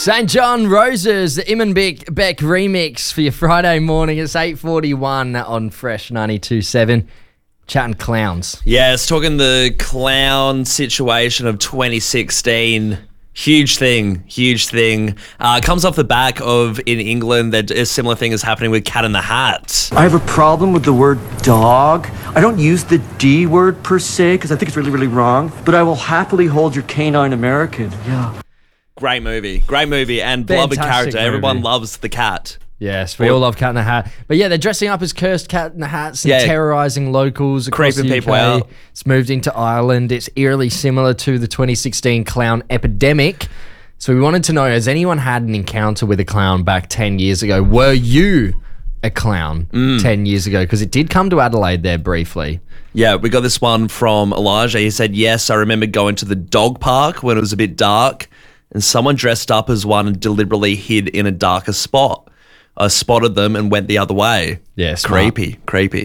St. John Roses, the Immenbeck Beck remix for your Friday morning. It's 8:41 on Fresh 92.7. Chatting clowns. Yeah, it's talking the clown situation of 2016. Huge thing. Comes off the back of, in England, that a similar thing is happening with Cat in the Hat. I have a problem with the word dog. I don't use the D word per se because I think it's really, really wrong, but I will happily hold your canine American. Yeah. Great movie, and beloved Fantastic character. movie. Everyone loves the cat. Yes, we all love Cat in the Hat. But yeah, they're dressing up as cursed Cat in the Hats and terrorising locals across Creeping the UK. people out. It's moved into Ireland. It's eerily similar to the 2016 clown epidemic. So we wanted to know, has anyone had an encounter with a clown back 10 years ago? Were you a clown 10 years ago? Because it did come to Adelaide there briefly. Yeah, we got this one from Elijah. He said, yes, I remember going to the dog park when it was a bit dark and someone dressed up as one and deliberately hid in a darker spot. I spotted them and went the other way. Yeah, smart. Creepy.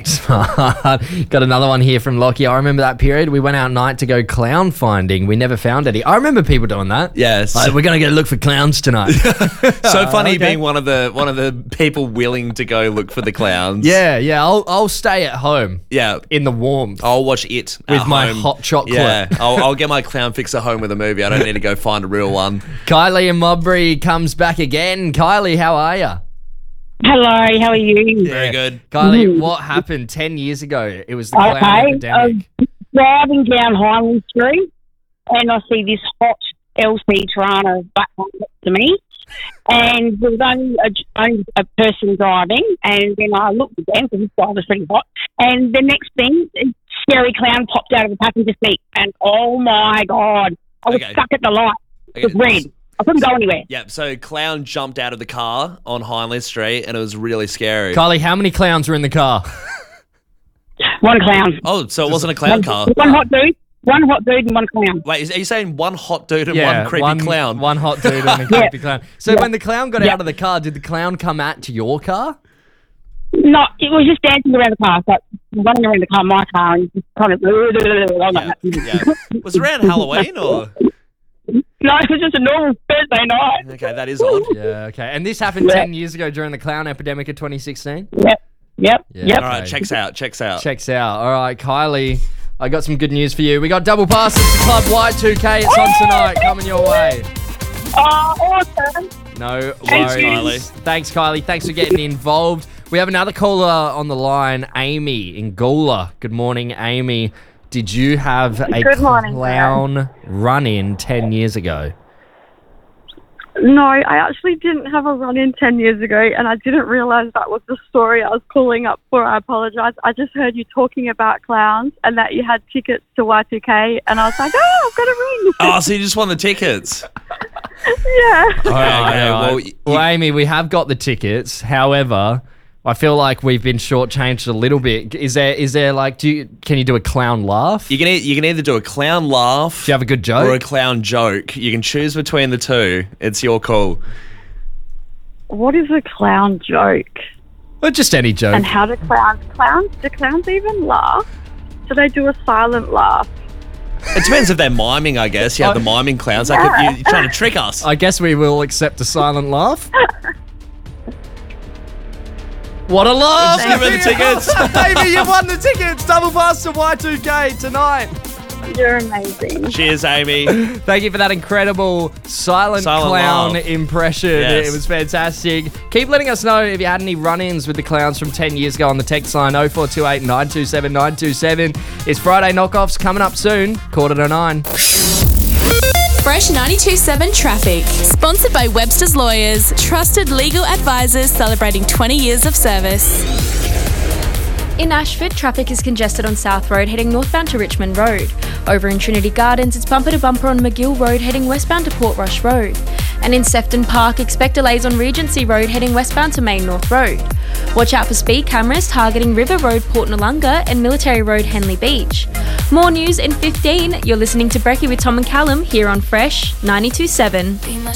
Got another one here from Lockie. I remember that period. We went out at night to go clown finding. We never found any. I remember people doing that. Yes. Like, we're going to go look for clowns tonight. So funny being one of the people willing to go look for the clowns. Yeah. I'll stay at home. Yeah. In the warmth. I'll watch it with at my home. hot chocolate. Yeah. I'll get my clown fix at home with a movie. I don't need to go find a real one. Kylie in Modbury comes back again. Kylie, how are you? Hello, how are you? Very good. Kylie, what happened 10 years ago? It was the clown epidemic. Driving down Highland Street and I see this hot LC Toronto black one next to me, and there was only a person driving, and then I looked again because this guy was pretty hot, and the next thing, a scary clown popped out of the passenger seat, and oh my God, I was stuck at the light. It was red. I couldn't go anywhere. Yeah, so clown jumped out of the car on Hindley Street and it was really scary. Kylie, how many clowns were in the car? One clown. Oh, so it wasn't a clown car. One hot dude and one clown. Wait, are you saying one hot dude and one creepy clown? One hot dude and a creepy clown. So when the clown got out of the car, did the clown come at to your car? No, it was just dancing around the car, so running around the car, my car, and just kind of... Was it around Halloween or...? No, it was just a normal Thursday night. Okay, that is odd. Yeah, okay. And this happened 10 years ago during the clown epidemic of 2016? Yep. All right, checks out. Checks out. All right, Kylie, I got some good news for you. We got double passes to Club Y2K. It's on tonight, coming your way. Oh, awesome. No Thanks, worries. Kylie. Thanks, Kylie. Thanks for getting involved. We have another caller on the line, Amy in Gawler. Good morning, Amy. Did you have a clown run-in 10 years ago? No, I actually didn't have a run-in 10 years ago, and I didn't realise that was the story I was calling up for. I apologise. I just heard you talking about clowns and that you had tickets to Y2K, and I was like, I've got a ring. Oh, so you just won the tickets? Yeah. All right. Well, Amy, we have got the tickets. However, I feel like we've been shortchanged a little bit. Is there like, can you do a clown laugh? You can either do a clown laugh. Do you have a good joke? Or a clown joke. You can choose between the two. It's your call. What is a clown joke? Or just any joke. And how do clowns even laugh? Do they do a silent laugh? It depends if they're miming, I guess. You have the miming clowns. Like you're trying to trick us. I guess we will accept a silent laugh. What a laugh! Just give her the tickets. Amy, you won the tickets. Double pass to Y2K tonight. You're amazing. Cheers, Amy. Thank you for that incredible silent clown laugh. impression. Yes. It was fantastic. Keep letting us know if you had any run-ins with the clowns from 10 years ago on the text line 0428 927 927. It's Friday Knockoffs coming up soon. 8:45. Fresh 92.7 Traffic. Sponsored by Webster's Lawyers. Trusted legal advisors celebrating 20 years of service. In Ashford, traffic is congested on South Road heading northbound to Richmond Road. Over in Trinity Gardens, it's bumper to bumper on McGill Road heading westbound to Portrush Road. And in Sefton Park, expect delays on Regency Road heading westbound to Main North Road. Watch out for speed cameras targeting River Road, Port Noarlunga and Military Road, Henley Beach. More news in 15. You're listening to Brekkie with Tom and Callum here on Fresh 92.7.